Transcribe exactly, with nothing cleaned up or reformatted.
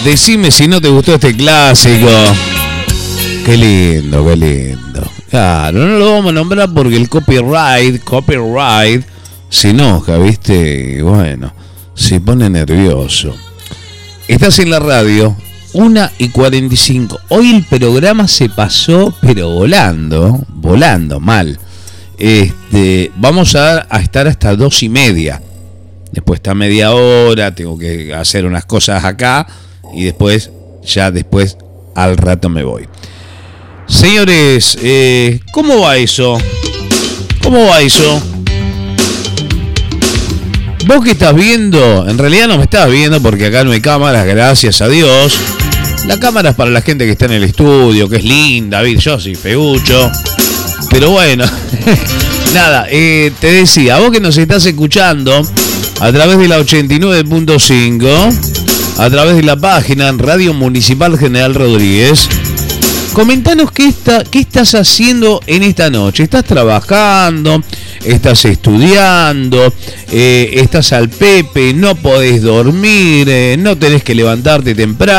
Decime si no te gustó este clásico. Qué lindo, qué lindo. Claro, no lo vamos a nombrar porque el copyright, copyright se enoja, ¿viste? Bueno, se pone nervioso. Estás en la radio, una y cuarenta y cinco. Hoy el programa se pasó, pero volando, volando, mal. Este, vamos a, a estar hasta dos y media. Después está media hora, tengo que hacer unas cosas acá y después, ya después, al rato me voy. Señores, eh, ¿cómo va eso? ¿Cómo va eso? Vos que estás viendo, en realidad no me estás viendo porque acá no hay cámaras, gracias a Dios. La cámara es para la gente que está en el estudio, que es linda, David, yo soy feucho. Pero bueno, nada, eh, te decía, vos que nos estás escuchando a través de la ochenta y nueve punto cinco, a través de la página Radio Municipal General Rodríguez, comentanos qué, está, qué estás haciendo en esta noche. ¿Estás trabajando? ¿Estás estudiando? Eh, ¿Estás al pepe? ¿No podés dormir? Eh, ¿No tenés que levantarte temprano?